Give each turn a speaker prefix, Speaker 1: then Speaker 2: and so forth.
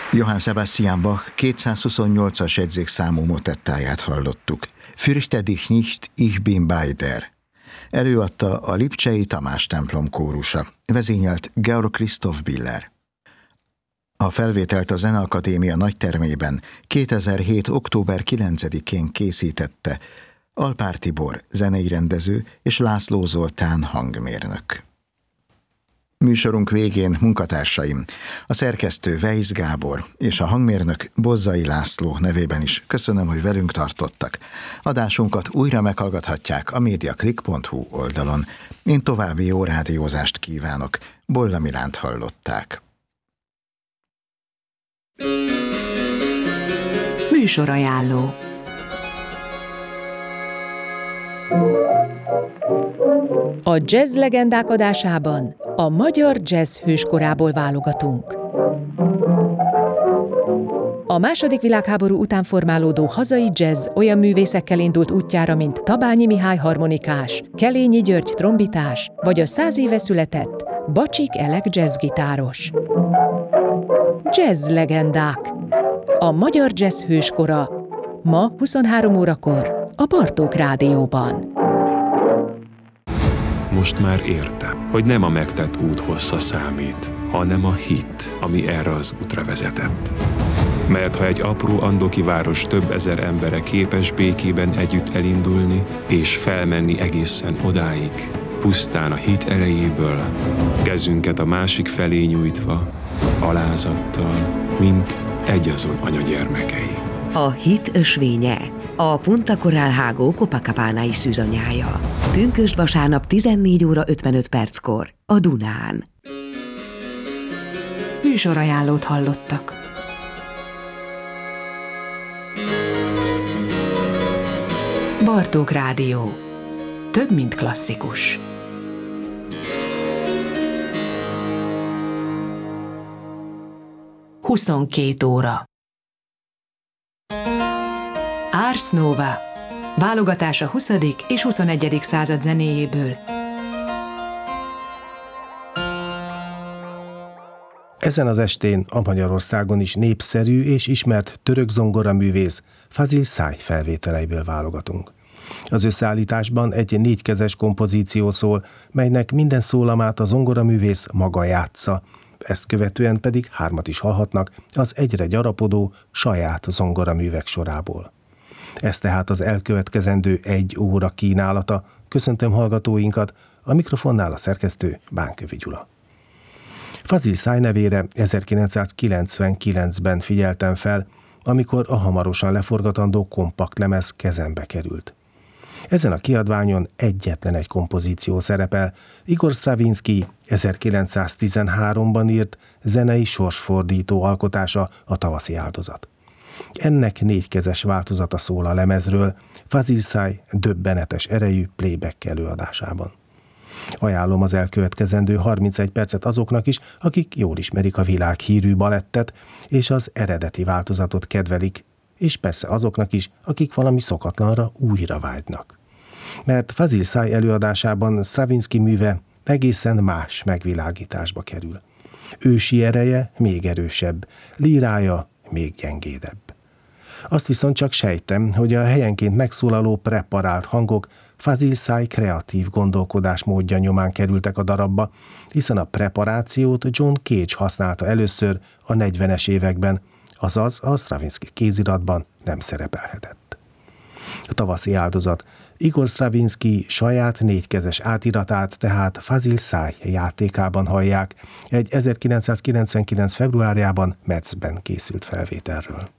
Speaker 1: Johann Sebastian Bach 228-as jegyzékszámú motettáját hallottuk. Fürchte dich nicht, ich bin bei dir. Előadta a lipcsei Tamás templom kórusa, vezényelt Georg Christoph Biller. A felvételt a Zeneakadémia nagytermében 2007. október 9-én készítette Alpár Tibor zenei rendező és László Zoltán hangmérnök. Műsorunk végén munkatársaim, a szerkesztő Weisz Gábor és a hangmérnök Bozzai László nevében is köszönöm, hogy velünk tartottak. Adásunkat újra meghallgathatják a mediaclick.hu oldalon. Én további jó rádiózást kívánok. Bolla Milánt hallották.
Speaker 2: Műsorajánló. A jazz legendák adásában a magyar jazz hőskorából válogatunk. A II. Világháború után formálódó hazai jazz olyan művészekkel indult útjára, mint Tabányi Mihály harmonikás, Kelényi György trombitás, vagy a 100 éve született Bacsik Elek jazzgitáros. Jazz legendák. A magyar jazz hőskora ma 23 órakor a Bartók Rádióban.
Speaker 3: Most már értem, hogy nem a megtett út hossza számít, hanem a hit, ami erre az útra vezetett. Mert ha egy apró andoki város több ezer embere képes békében együtt elindulni, és felmenni egészen odáig, pusztán a hit erejéből, kezünket a másik felé nyújtva, alázattal, mint egyazon anyagyermekei.
Speaker 4: A hit ösvénye, a Punta Corral Hágó Copacabana-i szűzanyája. Pünkösd vasárnap 14 óra 55 perckor a Dunán.
Speaker 2: Műsorajánlót hallottak. Bartók Rádió. Több, mint klasszikus. Huszonkettő óra. Ars Nova. Válogatás a 20. és 21. század zenéjéből.
Speaker 5: Ezen az estén a Magyarországon is népszerű és ismert török zongoraművész Fazil Say felvételeiből válogatunk. Az összeállításban egy 4-kezes kompozíció szól, melynek minden szólamát a zongoraművész maga játsza, ezt követően pedig 3 is hallhatnak az egyre gyarapodó saját zongoraművek sorából. Ez tehát az elkövetkezendő 1 óra kínálata. Köszöntöm hallgatóinkat, a mikrofonnál a szerkesztő Bánkövi Gyula. Fazil Say nevére 1999-ben figyeltem fel, amikor a hamarosan leforgatandó kompakt lemez kezembe került. Ezen a kiadványon egyetlen egy kompozíció szerepel, Igor Stravinsky 1913-ban írt zenei sorsfordító alkotása, a Tavaszi áldozat. Ennek 4-kezes változata szól a lemezről, Fazil Say döbbenetes erejű playback előadásában. Ajánlom az elkövetkezendő 31 percet azoknak is, akik jól ismerik a világhírű balettet, és az eredeti változatot kedvelik, és persze azoknak is, akik valami szokatlanra újra vágynak. Mert Fazil Say előadásában Stravinsky műve egészen más megvilágításba kerül. Ősi ereje még erősebb, lírája még gyengédebb. Azt viszont csak sejtem, hogy a helyenként megszólaló preparált hangok Fazil Say kreatív gondolkodásmódja nyomán kerültek a darabba, hiszen a preparációt John Cage használta először a 40-es években, azaz a Stravinsky kéziratban nem szerepelhetett. A Tavaszi áldozat Igor Stravinsky saját 4-kezes átiratát tehát Fazil Say játékában hallják egy 1999. februárjában Metzben készült felvételről.